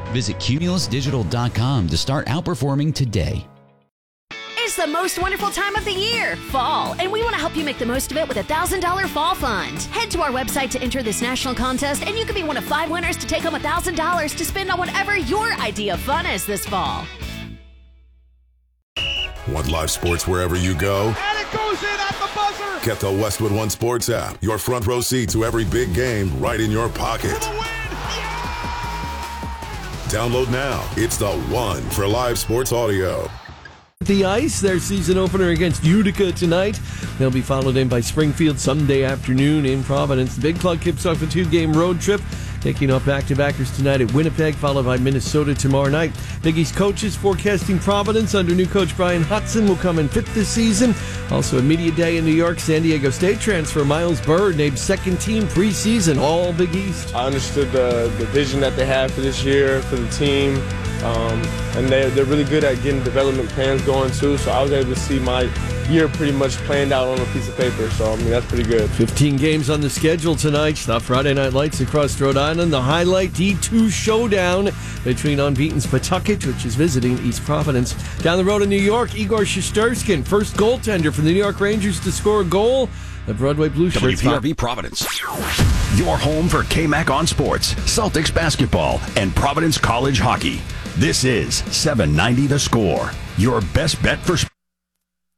Visit cumulusdigital.com to start outperforming today. It's the most wonderful time of the year, fall, and we want to help you make the most of it with a $1,000 fall fund. Head to our website to enter this national contest, and you could be one of 5 winners to take home $1,000 to spend on whatever your idea of fun is this fall. Want live sports wherever you go? And it goes in at the buzzer! Get the Westwood One Sports app. Your front row seat to every big game right in your pocket. For the win! Yeah! Download now. It's the one for live sports audio. The Ice, their season opener against Utica tonight. They'll be followed in by Springfield Sunday afternoon in Providence. The Big Club kicks off a 2-game road trip, taking off back-to-backers tonight at Winnipeg, followed by Minnesota tomorrow night. Big East coaches forecasting Providence under new coach Brian Hudson will come in fifth this season. Also a media day in New York. San Diego State transfer Miles Bird named second team preseason, all Big East. I understood the vision that they have for this year, for the team. And they're really good at getting development plans going too, so I was able to see my year pretty much planned out on a piece of paper, so I mean that's pretty good. 15 games on the schedule tonight. The Friday Night Lights across Rhode Island. The highlight D2 showdown between unbeaten's Pawtucket, which is visiting East Providence. Down the road in New York, Igor Shesterkin, first goaltender for the New York Rangers to score a goal. The Broadway Blue Shirts. WPRV Providence. Your home for KMAC on sports, Celtics basketball, and Providence College hockey. This is 790 The Score, your best bet for sports.